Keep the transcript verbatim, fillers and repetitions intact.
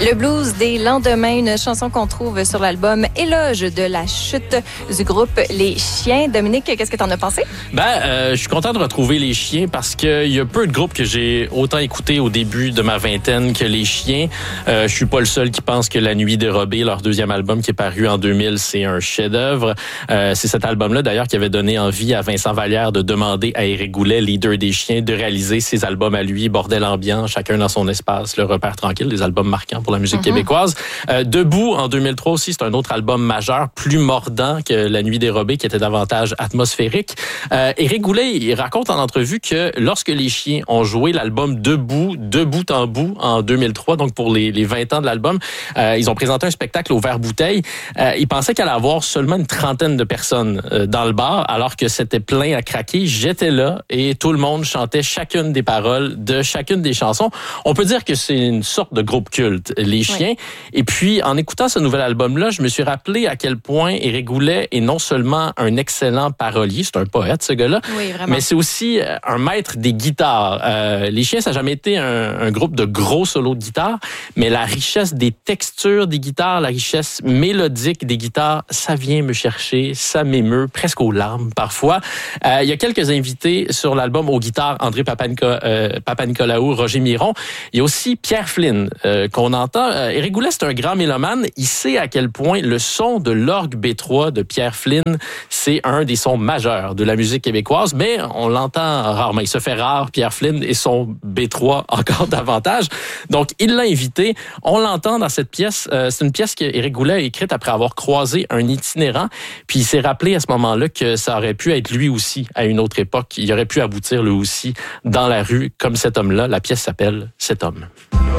Le blues des lendemains, une chanson qu'on trouve sur l'album Éloge de la chute du groupe Les Chiens. Dominique, qu'est-ce que t'en as pensé? Ben, euh, je suis content de retrouver Les Chiens parce qu'il y a peu de groupes que j'ai autant écouté au début de ma vingtaine que Les Chiens. Euh, je suis pas le seul qui pense que La Nuit dérobée, leur deuxième album qui est paru en deux mille, c'est un chef-d'œuvre. Euh, c'est cet album-là d'ailleurs qui avait donné envie à Vincent Vallière de demander à Éric Goulet, leader des Chiens, de réaliser ses albums à lui, Bordel ambiant, chacun dans son espace, Le repère tranquille, des albums marquants pour la musique mm-hmm. québécoise. Euh, Debout, en deux mille trois aussi, c'est un autre album majeur, plus mordant que La Nuit dérobée, qui était davantage atmosphérique. Euh, Éric Goulet, il raconte en entrevue que lorsque les Chiens ont joué l'album Debout, de bout en bout, en deux mille trois, donc pour les, les vingt ans de l'album, euh, ils ont présenté un spectacle au Vert-Bouteille. Euh, ils pensaient qu'il allait avoir seulement une trentaine de personnes euh, dans le bar, alors que c'était plein à craquer. J'étais là et tout le monde chantait chacune des paroles de chacune des chansons. On peut dire que c'est une sorte de groupe culte, Les Chiens. Oui. Et puis, en écoutant ce nouvel album-là, je me suis rappelé à quel point Éric Goulet est non seulement un excellent parolier, c'est un poète, ce gars-là, oui, vraiment. mais c'est aussi un maître des guitares. Euh, Les Chiens, ça n'a jamais été un, un groupe de gros solos de guitare, mais la richesse des textures des guitares, la richesse mélodique des guitares, ça vient me chercher, ça m'émeut, presque aux larmes parfois. Euh, il y a quelques invités sur l'album aux guitares, André Papanicolaou, euh, Papanicolaou, Roger Miron. Il y a aussi Pierre Flynn, euh, qu'on entend. Euh, Éric Goulet, c'est un grand mélomane. Il sait à quel point le son de l'orgue B trois de Pierre Flynn, c'est un des sons majeurs de la musique québécoise, mais on l'entend rarement. Il se fait rare, Pierre Flynn, et son B trois encore davantage. Donc, il l'a invité. On l'entend dans cette pièce. Euh, c'est une pièce qu'Éric Goulet a écrite après avoir croisé un itinérant. Puis il s'est rappelé à ce moment-là que ça aurait pu être lui aussi à une autre époque. Il aurait pu aboutir lui aussi dans la rue comme cet homme-là. La pièce s'appelle « Cet homme ».